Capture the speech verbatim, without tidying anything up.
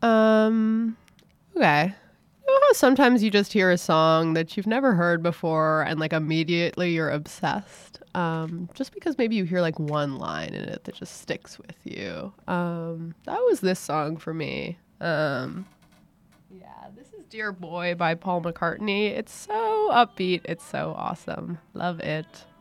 Um, okay. You know how sometimes you just hear a song that you've never heard before and like immediately you're obsessed? Um, just because maybe you hear like one line in it that just sticks with you. Um, that was this song for me. Um, yeah, this is Dear Boy by Paul McCartney. It's so upbeat. It's so awesome. Love it.